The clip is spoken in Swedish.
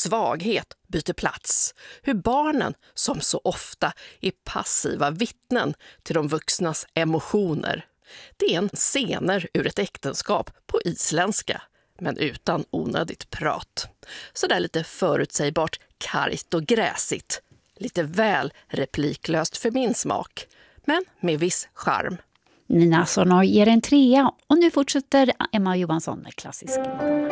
svaghet byter plats. Hur barnen, som så ofta, är passiva vittnen till de vuxnas emotioner. Det är en scener ur ett äktenskap på isländska, men utan onödigt prat. Så där lite förutsägbart, kargt och gräsigt. Lite väl repliklöst för min smak, men med viss charm. Nina Sonor ger en 3 och nu fortsätter Emma Johansson med klassisk.